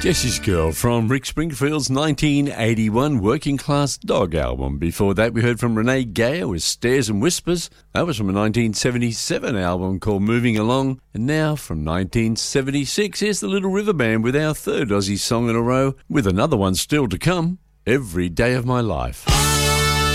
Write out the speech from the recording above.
Jessie's Girl from Rick Springfield's 1981 Working Class Dog album. Before that, we heard from Renee Geyer with Stares and Whispers. That was from a 1977 album called Moving Along. And now, from 1976, here's the Little River Band with our third Aussie song in a row, with another one still to come, Every Day of My Life.